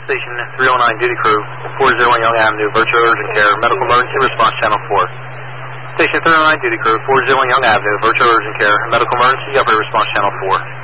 Station 309 Duty Crew, 401 Young Avenue, Virtual Urgent Care, Medical Emergency Response Channel 4. Station 309 Duty Crew, 401 Young Avenue, Virtual Urgent Care, Medical Emergency Upper Response Channel 4.